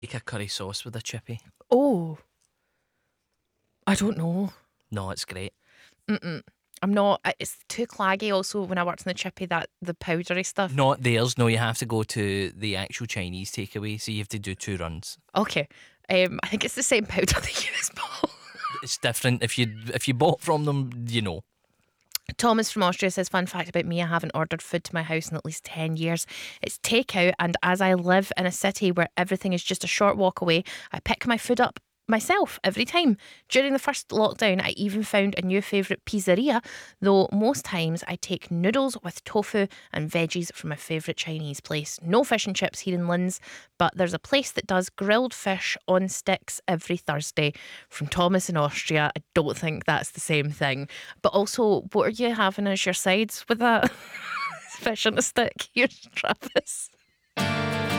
Like a curry sauce with a chippy. Oh, I don't know. No, it's great. I'm not. It's too claggy. Also, when I worked in the chippy, that the powdery stuff. Not theirs. No, you have to go to the actual Chinese takeaway. So you have to do 2 runs. Okay. I think it's the same powder they use, Paul. It's different. If you bought from them, you know. Thomas from Austria says, fun fact about me, I haven't ordered food to my house in at least 10 years. It's takeout, and as I live in a city where everything is just a short walk away, I pick my food up myself every time. During the first lockdown, I even found a new favourite pizzeria, though most times I take noodles with tofu and veggies from my favourite Chinese place. No fish and chips here in Linz, but there's a place that does grilled fish on sticks every Thursday. From Thomas in Austria. I don't think that's the same thing. But also, what are you having as your sides with that? Fish on a stick. Here's Travis.